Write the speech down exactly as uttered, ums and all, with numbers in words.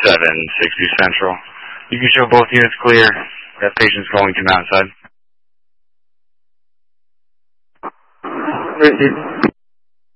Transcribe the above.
seven sixty Central. You can show both units clear. That patient's going to Mount Side. Received.